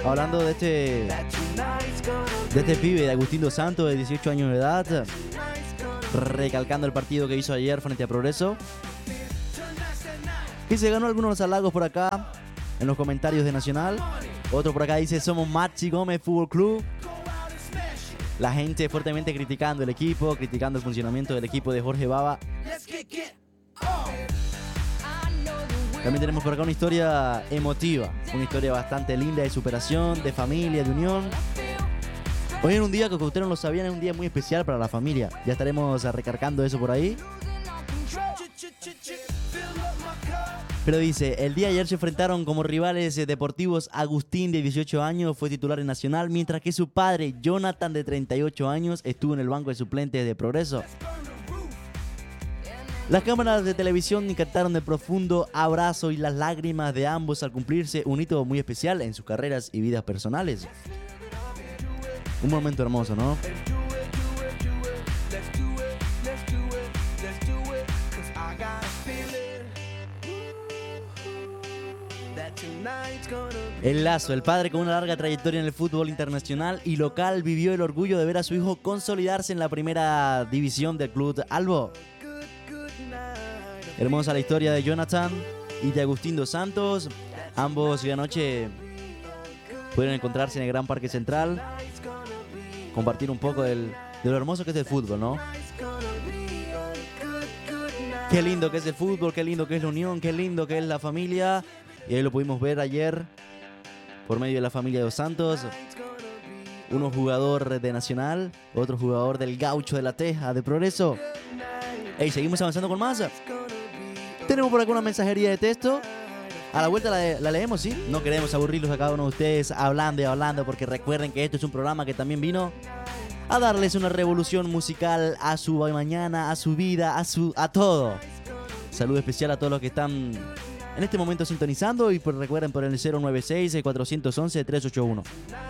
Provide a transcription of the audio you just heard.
Hablando de este pibe, de Agustín Dos Santos, de 18 años de edad, recalcando el partido que hizo ayer frente a Progreso, y se ganó algunos halagos por acá en los comentarios de Nacional. Otro por acá dice: somos Maxi Gómez Fútbol Club. La gente fuertemente criticando el equipo, criticando el funcionamiento del equipo de Jorge Baba. También tenemos por acá una historia emotiva, una historia bastante linda de superación, de familia, de unión. Hoy en un día que ustedes no lo sabían, es un día muy especial para la familia. Ya estaremos recargando eso por ahí. Pero dice: el día de ayer se enfrentaron como rivales deportivos. Agustín, de 18 años, fue titular en Nacional, mientras que su padre, Jonathan, de 38 años, estuvo en el banco de suplentes de Progreso. Las cámaras de televisión captaron el profundo abrazo y las lágrimas de ambos al cumplirse un hito muy especial en sus carreras y vidas personales. Un momento hermoso, ¿no? El Lazo, el padre con una larga trayectoria en el fútbol internacional y local, vivió el orgullo de ver a su hijo consolidarse en la primera división del Club Albo. Hermosa la historia de Jonathan y de Agustín Dos Santos. Ambos hoy anoche pudieron encontrarse en el Gran Parque Central, compartir un poco de lo hermoso que es el fútbol, ¿no? Qué lindo que es el fútbol, qué lindo que es la unión, qué lindo que es la familia. Y ahí lo pudimos ver ayer por medio de la familia de Dos Santos. Uno jugador de Nacional, otro jugador del Gaucho de la Teja, de Progreso. Hey, seguimos avanzando con más. Tenemos por acá una mensajería de texto. A la vuelta la leemos, ¿sí? No queremos aburrirlos a cada uno de ustedes hablando y hablando, porque recuerden que esto es un programa que también vino a darles una revolución musical a su mañana, a su vida, a todo. Saludo especial a todos los que están en este momento sintonizando, y pues recuerden por el 096-411-381.